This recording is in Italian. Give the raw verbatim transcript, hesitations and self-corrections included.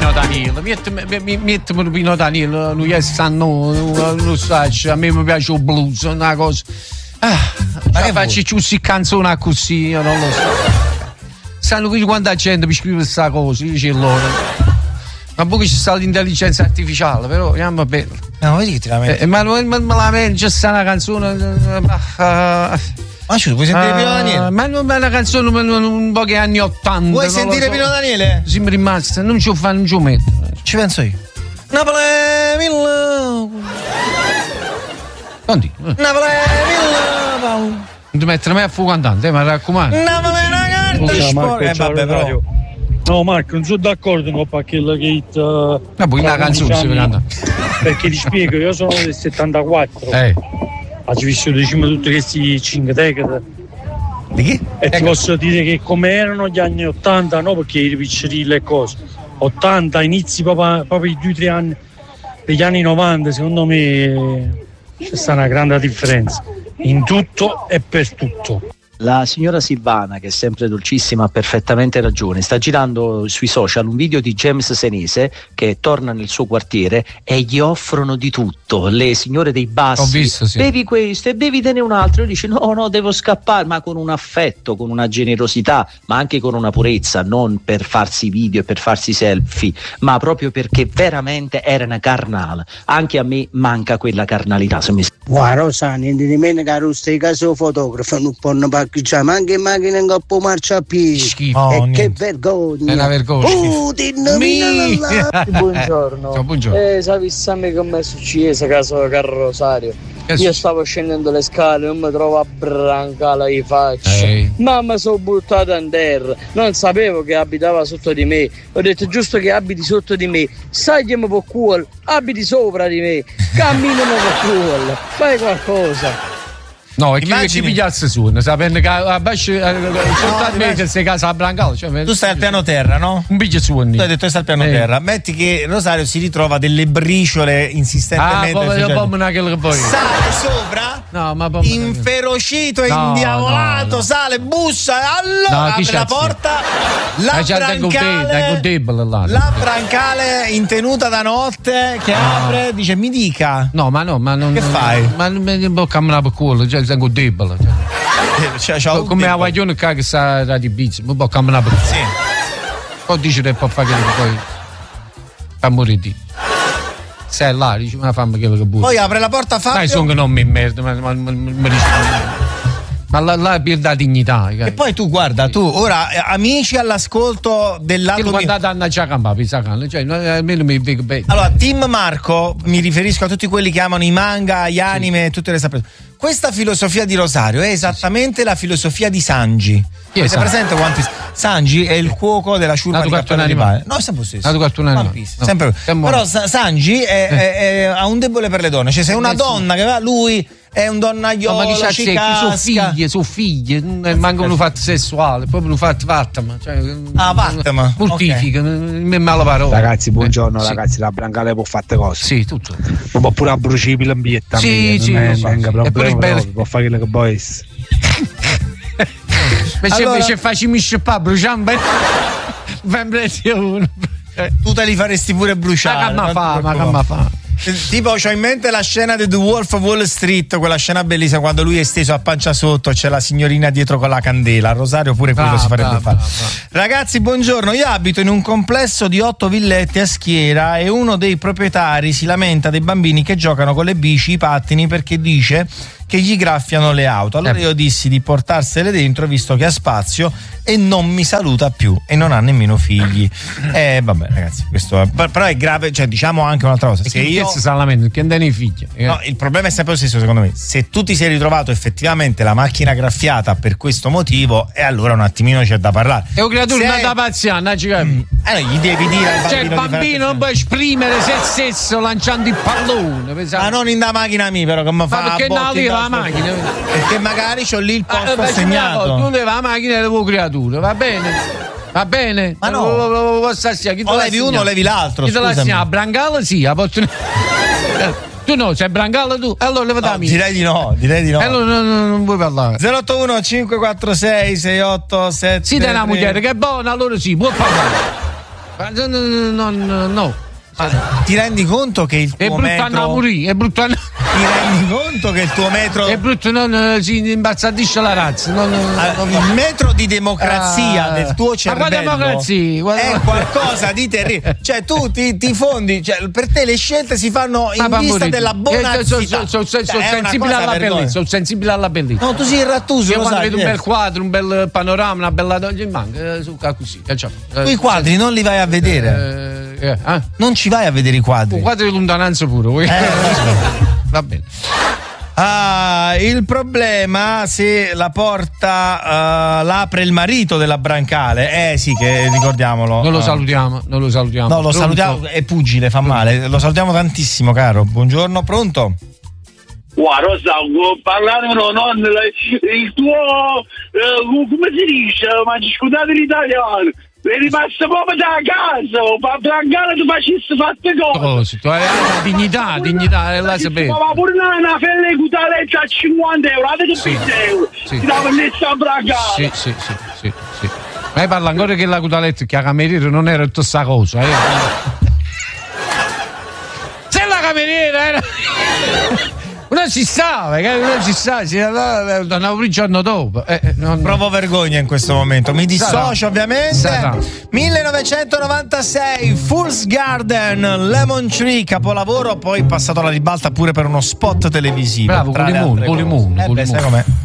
Pino Daniele, mettimi mettimi Pino Daniele, lui è sanno, non so, a me mi piace il blues, una cosa. Ah, ma che faccio così canzone così, io non lo so. Sanno qui quanta gente per scrivere questa cosa, io dice loro. Ma poi ci sta l'intelligenza artificiale, però andiamo bene. No, vedi che ti lamenti. Eh, ma me la mente, c'è sta una canzone. Uh, Ma ci puoi sentire uh, Pino Daniele? Ma non è una canzone un po' che anni ottanta. Vuoi sentire so. Pino Daniele? Sì, mi rimasta, non ci fa, non ci metto. Ci penso io. Napoli Milano. Quanti? Napoli Milano. Non ti mettere mai a fuoco cantante, ma raccomando. Napoli una carta sport. Eh vabbè però. No Marco, non sono d'accordo con quello che hit. Uh, ma poi una canzone si canta. Perché ti spiego, io sono del settantaquattro. Eh. Ho vissuto diciamo tutti questi cinque decadi. Di che? E ti posso dire che come erano gli anni ottanta, no perché i piccerilli e cose. ottanta, inizi proprio, proprio i due o tre anni degli anni novanta, secondo me c'è stata una grande differenza. In tutto e per tutto. La signora Silvana, che è sempre dolcissima, ha perfettamente ragione. Sta girando sui social un video di James Senese che torna nel suo quartiere e gli offrono di tutto. Le signore dei bassi, ho visto, sì. Bevi questo e bevitene un altro. E dice no, no, devo scappare, ma con un affetto, con una generosità, ma anche con una purezza, non per farsi video e per farsi selfie, ma proprio perché veramente era una carnale. Anche a me manca quella carnalità. Se mi... Guarda, Rosa, niente di meno che rustai caso fotografo, non può ma anche in macchina in coppo marcia a piedi. Schifo. E Oh, che vergogna. È una vergogna. Putin, Mi... Buongiorno. Ciao, buongiorno. Eh, sapessi che mi è successo caso Carlo Rosario. Che Io su... stavo scendendo le scale, non mi trovo a brancare di faccia. Ehi. Ma mi sono buttato in terra. Non sapevo che abitava sotto di me. Ho detto giusto che abiti sotto di me. Sai che mi può cuore, abiti sopra di me. Cammino mi può cuore. Fai qualcosa. No, è che Immagini... ci pigliasse su, sapendo che a Basci soltanto sei casa a Brancale. Cioè, tu stai al piano terra, no? Un biglio su. Tu hai detto che stai al piano eh. terra. Metti che Rosario si ritrova delle briciole insistentemente. Ah, poi io pommo che poi. Sale sopra, no, ma inferocito e no, indiavolato, no, no. sale, bussa, allora no, apre la porta, la brancale, debole, là. la brancale in tenuta da notte che no. apre, dice mi dica. No, ma no, ma non. Che fai? Ma non mi può camminare per culo, cioè tengo debole. Cioè. Eh, c'ho come la guaglione che sta da di bizzi, mi può camminare per culo. Sì. Poi dice che può fare che poi fa morire di. Sei là, dice ma fammi quello che vuoi. Poi apre la porta Fabio. Dai, sono che non mi merda, ma mi rispondo. Ma là, là per la dignità. E poi tu guarda, tu ora eh, amici all'ascolto del lato mio. Guardate a una giacamba, cioè almeno mi vedo bene. Allora, Team Marco, mi riferisco a tutti quelli che amano i manga, gli anime, sì. tutte le sapere. Questa filosofia di Rosario è esattamente sì. la filosofia di Sanji. Chi è Avete presente One Piece? Sanji è il cuoco della ciurma di cartone animale. No, è sempre lo stesso. Nato cartone animale. One Piece, no. sempre. Però Sanji è, è, è, ha un debole per le donne. Cioè, se è una donna che va, lui è un donnaiolo, no, ma chi ci casca. Sono figlie, sono figlie, manco un fatto sessuale, proprio un fatto vattama. Cioè, ah, vattama. Mortifica, okay. È male parola. Ragazzi, buongiorno, eh, ragazzi, sì. La brancale può fare cose. Sì, tutto. Ma può pure abbruciare l'ambiente. Sì, sì, non sì, è sì. problema, può fare quello che vuoi. Invece allora... invece facciamo scippare, bruciamo uno. Tu te li faresti pure bruciare. Ma che fa, ma che fa? Tipo c'ho in mente la scena di The Wolf of Wall Street, quella scena bellissima quando lui è steso a pancia sotto, c'è la signorina dietro con la candela. A Rosario pure quello brava, si farebbe brava, fare. brava. Ragazzi, buongiorno, io abito in un complesso di otto villette a Schiera e uno dei proprietari si lamenta dei bambini che giocano con le bici, i pattini, perché dice che gli graffiano le auto. Allora io dissi di portarsele dentro visto che ha spazio e non mi saluta più e non ha nemmeno figli. Eh vabbè ragazzi, questo è, però è grave, cioè diciamo anche un'altra cosa, se io si sa lamenta che andano i figli. No, il problema è sempre lo stesso secondo me. Se tu ti sei ritrovato effettivamente la macchina graffiata per questo motivo, e allora un attimino c'è da parlare. È un creatura se nata paziana, mm, eh, gli devi dire al bambino, cioè il bambino non può esprimere se stesso lanciando il pallone, pensate. Ma non in da macchina mia però che mi fa. Ma perché non leva la macchina? Perché magari c'ho lì il posto ah, assegnato. Tu leva la macchina e le vuoi creature, va bene? Va bene? Ma no, lo, lo, lo, stasera, chi o levi uno o levi l'altro. Chi te la segna? A Brancale sì, a posto... Tu no, sei Brancale tu? Allora leva da no, direi di no, direi di no. Allora non, non, non vuoi parlare. zero otto uno cinque quattro sei sei otto sette. Sì, dai una moglie che è buona, allora sì, può parlare. Ma non, non, no. Ma ti rendi conto che il tuo è brutto metro... a morire, è brutto a... Ti rendi conto che il tuo metro... È brutto, non si imbazzardisce la razza. Non, ah, non... Il metro di democrazia ah, del tuo cervello ma democrazia, guarda... è qualcosa di terribile. Cioè tu ti, ti fondi, cioè, per te le scelte si fanno in ma vista della bonazzità. Sono so, so, so, so, cioè, sensibile alla bellezza, sono sensibile alla bellezza. No, tu sei rattuso. Io quando sai, vedo un bel quadro, un bel panorama, una bella donna, mi manca su così. Tu i quadri non li vai a vedere. Eh, eh, eh. Non ci vai a vedere i quadri. Un quadro di lontananza pure. Eh, va bene. Ah, il problema se la porta uh, l'apre il marito della Brancale. Eh sì, che ricordiamolo. Non lo uh. salutiamo, non lo salutiamo. No, lo pronto? salutiamo, è pugile, fa male. Lo salutiamo tantissimo, caro. Buongiorno, pronto? Guarda, Rosa, parlando non il tuo uh, come si dice? Ma scusate l'italiano. È rimasto proprio da casa, fa Brancale tu facessi fatte cose. Tu hai la dignità, dignità, e la sapevi. Ma pure una felle cutaletta a cinquanta euro, avete sì, venti euro. Sì. Ti dava messa a Brancale. Sì, sì, sì, sì, sì. Ma parla ancora che la cutaletta che la cameriera non era tutta sta cosa, eh. Se la cameriera era... Non si sa, non si sa, si andava il giorno dopo. Eh, non... Provo vergogna in questo momento. Mi dissocio, Sarà. ovviamente. Sarà. millenovecentonovantasei, Fool's Garden, Lemon Tree, capolavoro, poi passato alla ribalta pure per uno spot televisivo. Bravo, con limone, con limone. Eh beh, sai com'è.